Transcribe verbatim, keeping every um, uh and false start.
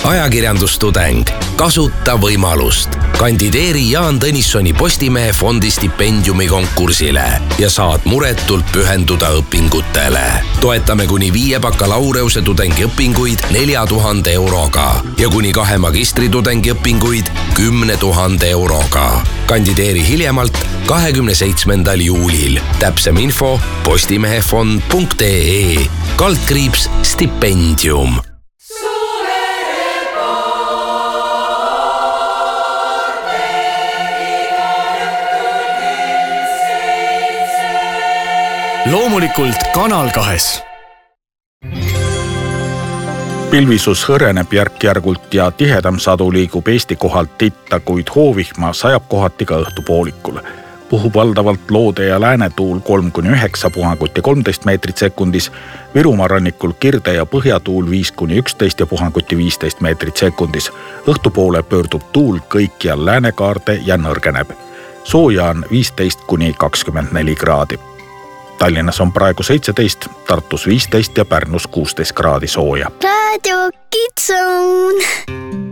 ajakirjandustudeng, kasuta võimalust. Kandideeri Jaan Tõnissoni Postimehe fondi stipendiumi konkursile ja saad muretult pühenduda õpingutele. Toetame kuni viie bakalaureuse tudengiõpinguid nelja tuhande euroga ja kuni kahe magistritudengiõpinguid kümne tuhande euroga. Kandideeri hiljemalt kahekümne seitsmendal juulil. Täpsem info postimehefond punkt ee kaldkriips stipendium. Loomulikult Kanal kahes. Pilvisus hõreneb järk-järgult ja tihedam sadu liigub Eesti kohalt itta, kuid hoovihma sajab kohati ka õhtupoolikul. Puhub valdavalt loode ja läänetuul kolm kuni üheksa puhangut ja kolmteist meetrit sekundis, Virumaa rannikul kirde ja põhjatuul viis kuni üksteist ja puhangut ja viisteist meetrit sekundis. Õhtupoole pöördub tuul kõikjal läänekaarde ja nõrgeneb. Sooja on viisteist kuni kakskümmend neli kraadi. Tallinnas on praegu seitseteist, Tartus viisteist ja Pärnus kuusteist kraadi sooja. Radio Kitsun.